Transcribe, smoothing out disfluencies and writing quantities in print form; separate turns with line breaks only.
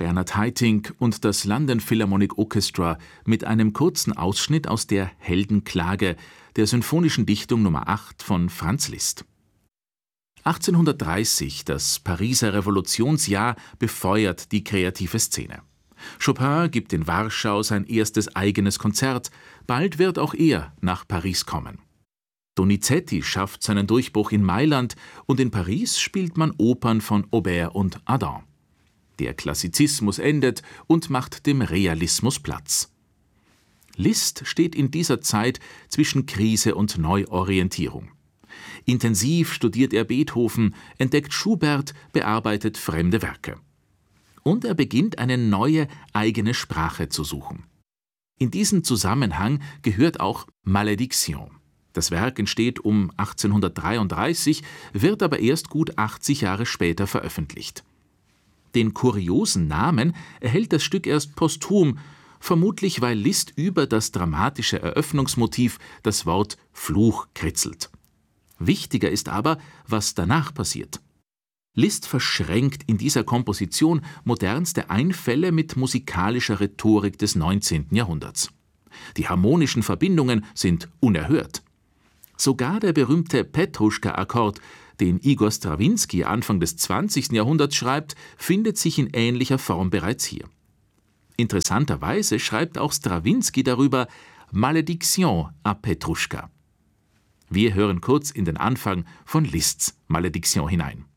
Bernhard Haitink und das London Philharmonic Orchestra mit einem kurzen Ausschnitt aus der Heldenklage der Sinfonischen Dichtung Nummer 8 von Franz Liszt. 1830, das Pariser Revolutionsjahr, befeuert die kreative Szene. Chopin gibt in Warschau sein erstes eigenes Konzert, bald wird auch er nach Paris kommen. Donizetti schafft seinen Durchbruch in Mailand und in Paris spielt man Opern von Auber und Adam. Der Klassizismus endet und macht dem Realismus Platz. Liszt steht in dieser Zeit zwischen Krise und Neuorientierung. Intensiv studiert er Beethoven, entdeckt Schubert, bearbeitet fremde Werke. Und er beginnt eine neue eigene Sprache zu suchen. In diesen Zusammenhang gehört auch Malédiction. Das Werk entsteht um 1833, wird aber erst gut 80 Jahre später veröffentlicht. Den kuriosen Namen erhält das Stück erst posthum, vermutlich weil Liszt über das dramatische Eröffnungsmotiv das Wort Fluch kritzelt. Wichtiger ist aber, was danach passiert. Liszt verschränkt in dieser Komposition modernste Einfälle mit musikalischer Rhetorik des 19. Jahrhunderts. Die harmonischen Verbindungen sind unerhört. Sogar der berühmte Petruschka-Akkord, den Igor Strawinski Anfang des 20. Jahrhunderts schreibt, findet sich in ähnlicher Form bereits hier. Interessanterweise schreibt auch Strawinski darüber Malédiction à Petruschka. Wir hören kurz in den Anfang von Liszts Malédiction hinein.